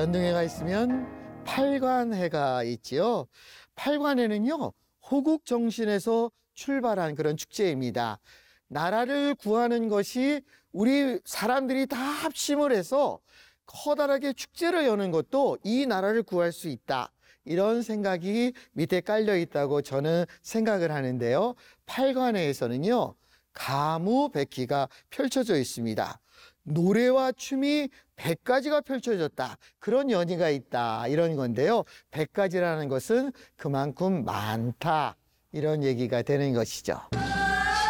연등해가 있으면 팔관해가 있지요. 팔관해는요, 호국 정신에서 출발한 그런 축제입니다. 나라를 구하는 것이 우리 사람들이 다 합심을 해서 커다랗게 축제를 여는 것도 이 나라를 구할 수 있다. 이런 생각이 밑에 깔려 있다고 저는 생각을 하는데요. 팔관회에서는요, 가무백기가 펼쳐져 있습니다. 노래와 춤이 100가지가 펼쳐졌다. 그런 연희가 있다. 이런 건데요. 100가지라는 것은 그만큼 많다. 이런 얘기가 되는 것이죠.